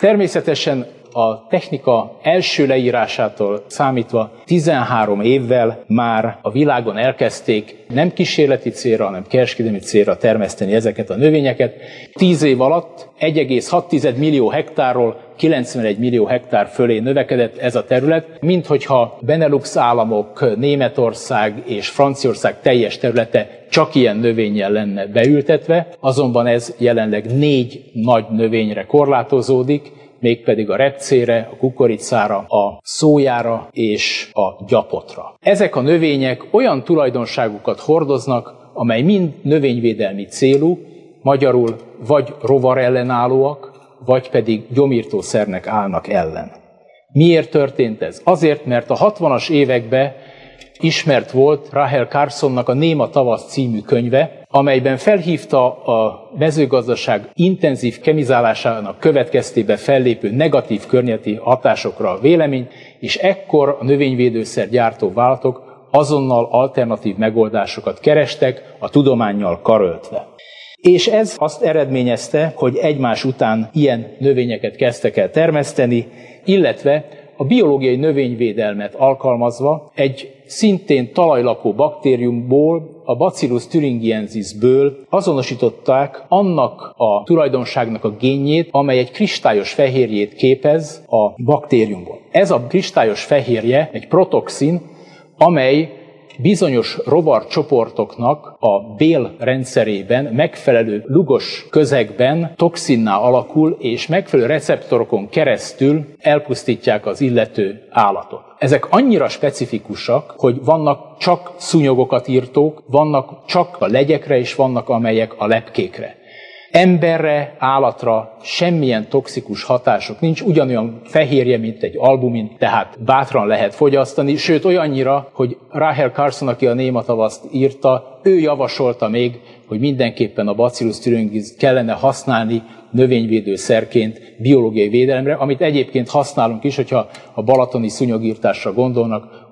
Természetesen a technika első leírásától számítva 13 évvel már a világon elkezdték nem kísérleti célra, hanem kereskedelmi célra termeszteni ezeket a növényeket. 10 év alatt 1,6 millió hektárról 91 millió hektár fölé növekedett ez a terület, minthogyha Benelux államok, Németország és Franciaország teljes területe csak ilyen növényel lenne beültetve, azonban ez jelenleg 4 nagy növényre korlátozódik, mégpedig a repcére, a kukoricára, a szójára és a gyapotra. Ezek a növények olyan tulajdonságokat hordoznak, amely mind növényvédelmi célú, magyarul vagy rovarellenállóak, vagy pedig gyomírtószernek állnak ellen. Miért történt ez? Azért, mert a 60-as években ismert volt Rachel Carsonnak a Néma tavasz című könyve, amelyben felhívta a mezőgazdaság intenzív kemizálásának következtében fellépő negatív környezeti hatásokra a véleményt, és ekkor a növényvédőszer gyártó vállalatok azonnal alternatív megoldásokat kerestek, a tudománnyal karöltve. És ez azt eredményezte, hogy egymás után ilyen növényeket kezdtek el termeszteni, illetve a biológiai növényvédelmet alkalmazva egy szintén talajlakó baktériumból, a Bacillus thuringiensisből azonosították annak a tulajdonságnak a génjét, amely egy kristályos fehérjét képez a baktériumból. Ez a kristályos fehérje egy protoxin, amely bizonyos rovarcsoportoknak a bélrendszerében megfelelő lugos közegben toxinná alakul, és megfelelő receptorokon keresztül elpusztítják az illető állatot. Ezek annyira specifikusak, hogy vannak csak szúnyogokat írtók, vannak csak a legyekre, és vannak amelyek a lepkékre. Emberre, állatra semmilyen toxikus hatások nincs, ugyanolyan fehérje, mint egy albumin, tehát bátran lehet fogyasztani, sőt olyannyira, hogy Rachel Carson, aki a Néma tavaszt írta, ő javasolta még, hogy mindenképpen a Bacillus thuringiensis kellene használni növényvédőszerként biológiai védelemre, amit egyébként használunk is, hogyha a balatoni szúnyogírtásra gondolnak,